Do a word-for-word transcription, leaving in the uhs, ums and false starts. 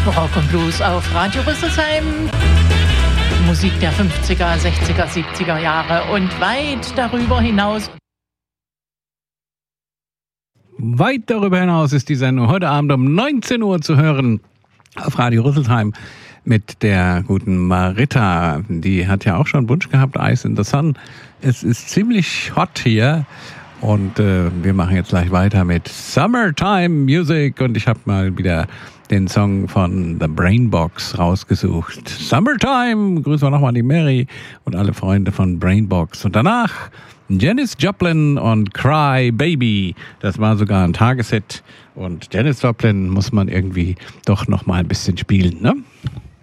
Rock und Blues auf Radio Rüsselsheim. Musik der fünfziger, sechziger, siebziger Jahre und weit darüber hinaus. Weit darüber hinaus ist die Sendung heute Abend um neunzehn Uhr zu hören auf Radio Rüsselsheim mit der guten Marita. Die hat ja auch schon Wunsch gehabt, Ice in the Sun. Es ist ziemlich hot hier und äh, wir machen jetzt gleich weiter mit Summertime Music und ich habe mal wieder den Song von The Brainbox rausgesucht. Summertime! Grüßen wir nochmal die Mary und alle Freunde von Brainbox. Und danach Janis Joplin und Cry Baby. Das war sogar ein Tageshit. Und Janis Joplin muss man irgendwie doch noch mal ein bisschen spielen, ne?